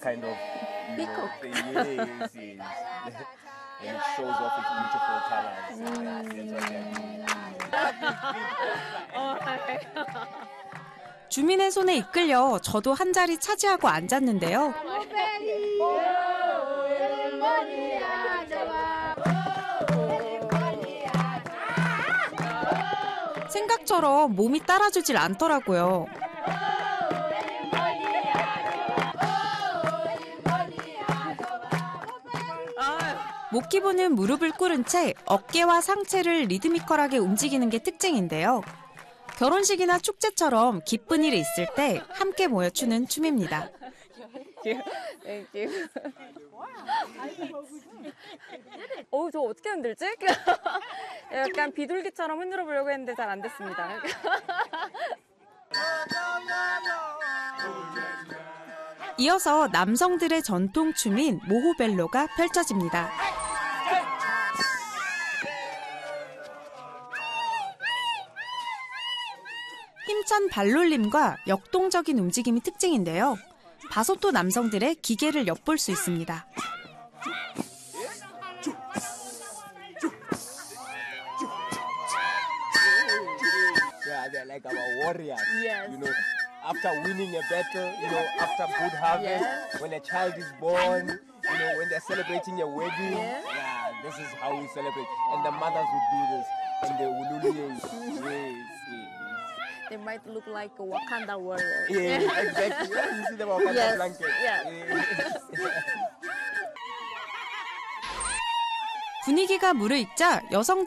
kind of, Peacock. yes, yes. And it shows off its beautiful colors. That's what they're 주민의 손에 이끌려 저도 한 자리 차지하고 앉았는데요. 생각처럼 몸이 따라주질 않더라고요. 목기부는 무릎을 꿇은 채 어깨와 상체를 리드미컬하게 움직이는 게 특징인데요. 결혼식이나 축제처럼 기쁜 일이 있을 때 함께 모여 추는 춤입니다. 저 어떻게 흔들지? 약간 비둘기처럼 흔들어 보려고 했는데 잘 안 됐습니다. 이어서 남성들의 전통 춤인 모호벨로가 펼쳐집니다. 힘찬 발놀림과 역동적인 움직임이 특징인데요. 바소토 남성들의 기계를 엿볼 수 있습니다. Yeah, they're like our warriors. Yes. You know, after winning a battle, after good harvest, when a child is born, when they're celebrating a wedding, yeah, this is how we celebrate. And the mothers would do this, and the Ululuyes, yes. They might look like a Wakanda warrior. Yeah, exactly. Yeah, you see the Wakanda blanket. 분위기가 무르익자 여성